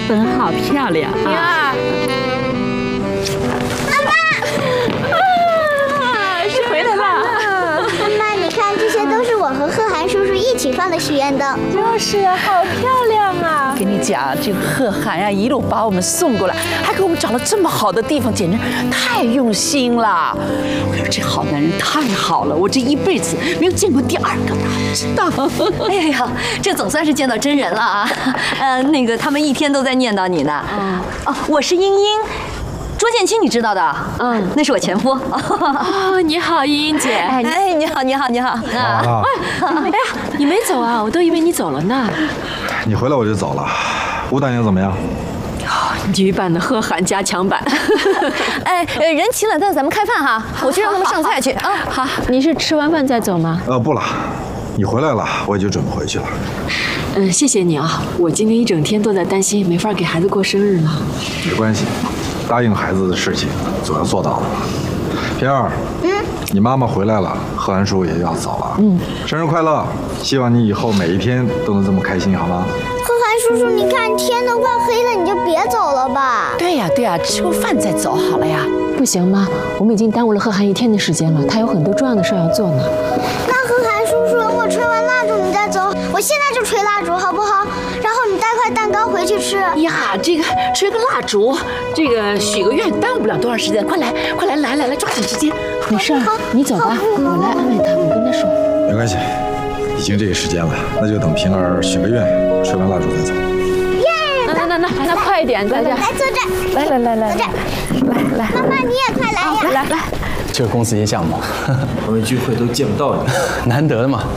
本好漂亮啊！ 妈妈，是回来了。妈妈，你看，这些都是我和贺涵叔叔一起放的许愿灯。 就是啊，好漂亮啊！ 我跟你讲，这个贺涵呀，一路把我们送过来，还给我们找了这么好的地方，简直太用心了。哎呦，这好男人太好了，我这一辈子没有见过第二个了，知道？ 哎呀，这总算是见到真人了啊！那个他们一天都在念叨你呢。哦，我是英英。卓建清，你知道的？那是我前夫。 哦，你好，英英姐。 哎，你好，你好，你好。 哎呀，你没走啊？我都以为你走了呢。 你回来我就走了。舞蹈营怎么样？ 女版的贺涵加强版。 哎，人齐了，那咱们开饭哈。我去让他们上菜去啊。 好，你是吃完饭再走吗？ 不了，你回来了，我也就准备回去了。 谢谢你啊，我今天一整天都在担心，没法给孩子过生日了。 没关系，答应孩子的事情总要做到的。平儿，你妈妈回来了，贺涵叔也要走了。生日快乐！希望你以后每一天都能这么开心，好吗？ 贺涵叔叔，你看天都快黑了，你就别走了吧。 对呀，对呀，吃过饭再走好了呀。 不行妈，我们已经耽误了贺涵一天的时间了，他有很多重要的事要做呢。 那贺涵叔叔，我吹完蜡烛你再走，我现在就吹蜡烛好不好？然后你带块蛋糕回去吃。 呀，这个吹个蜡烛，这个许个愿，耽误不了多长时间。快来，快来，来，抓紧时间。 没事，你走吧，我来安慰他，我跟他说。 没关系，已经这个时间了，那就等平儿许个愿，吹完蜡烛再走。 那快一点，大家。 来坐这儿。 来， 坐这儿。来，妈妈你也快来呀！ 来，这个公司一些项目， 朋友聚会都见不到你， 难得的嘛。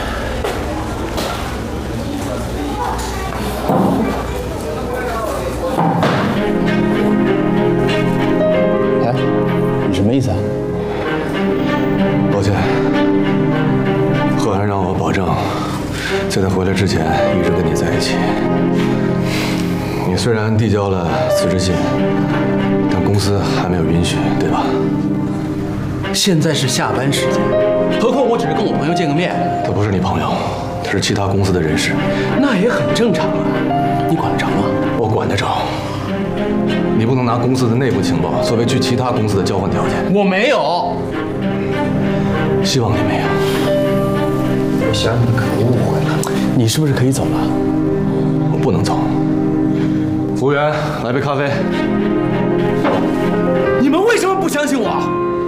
哎，你什么意思啊？ 抱歉，贺涵让我保证，在他回来之前一直跟你在一起。你虽然递交了辞职信，但公司还没有允许，对吧？ 现在是下班时间，何况我只是跟我朋友见个面。 他不是你朋友，他是其他公司的人事。 那也很正常啊，你管得着吗？ 我管得着。你不能拿公司的内部情报作为去其他公司的交换条件。 我没有。 希望你没有。我想你可误会了。 你是不是可以走了？ 我不能走。服务员，来杯咖啡。 你们为什么不相信我？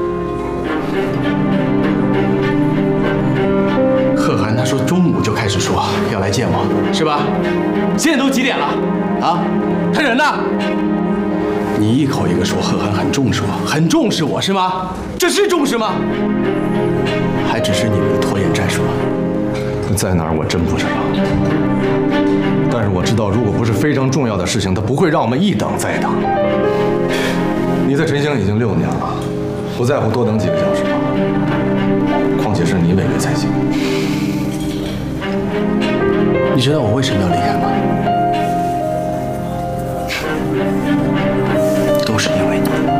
贺涵他说中午就开始说要来见我，是吧？现在都几点了？啊，他人呢？你一口一个说贺涵很重视我，很重视我，是吗？这是重视吗？还只是你们的拖延战术吗？ 他在哪儿我真不知道。但是我知道，如果不是非常重要的事情，他不会让我们一等再等。你在晨星已经6年了，不在乎多等几个小时吗？况且是你违约才行。 你知道我为什么要离开吗？都是因为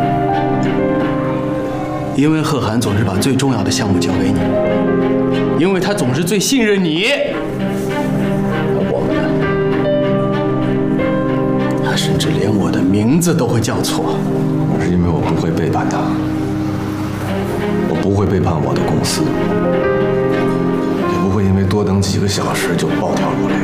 你。因为贺涵总是把最重要的项目交给你，因为他总是最信任你。我们呢？他甚至连我的名字都会叫错。 那是因为我不会背叛他，我不会背叛我的公司，也不会因为多等几个小时就暴跳如雷。